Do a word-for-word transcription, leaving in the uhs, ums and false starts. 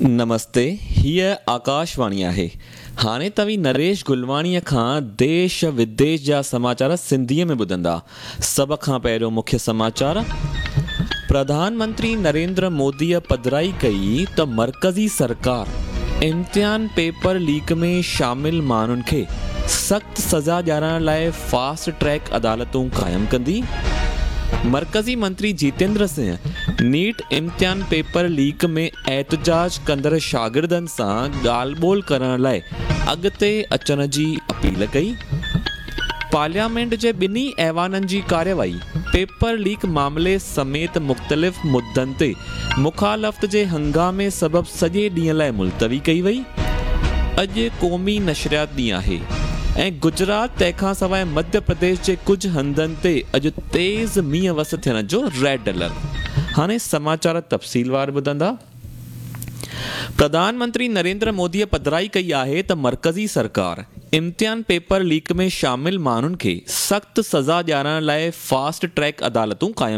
नमस्ते, हीअ आकाशवाणी आहे। हाणे तव्हीं नरेश गुलवाणीअ खां देश विदेश जा समाचार सिंधीअ में ॿुधंदा। सभ खां पहिरियों मुख्य समाचार। प्रधानमंत्री नरेंद्र मोदीअ पधिराई कई त मर्कज़ी सरकार इम्तिहान पेपर लीक में शामिल माण्हुनि खे सख़्त सज़ा ॾियारण लाइ फास्ट ट्रैक अदालतूं क़ाइमु कंदी। मरकज़ी मंत्री जितेंद्र सिंह नीट इम्तिहान पेपर लीक में एहतजाज कंदड़ शागिर्दनि सां ॻाल्हि ॿोल करण लाइ अॻिते अचण जी अपील कई। पार्लियामेंट जे ॿिन्ही ऐवाननि जी कार्यवाही पेपर लीक मामले समेत मुख़्तलिफ़ मुद्दनि ते मुख़ालफ़त जे हंगामे सबबि सॼे ॾींहं लाइ मुलतवी कई वई। अॼु क़ौमी नशरियात ॾींहुं आहे ऐं गुजरात तंहिंखां सवाइ मध्य प्रदेश जे कुझु हंधनि ते अॼु तेज़ मींहुं वस थियण जो रेड अलर्ट। हाणे समाचार तफ़सीलवार ॿुधंदा। प्रधानमंत्री नरेंद्र मोदीअ पधिराई कई आहे त मर्कज़ी सरकार इम्तिहान पेपर लीक में शामिल माण्हुनि खे सख़्त सज़ा ॾियारण लाइ फास्ट ट्रैक अदालतूं क़ाइमु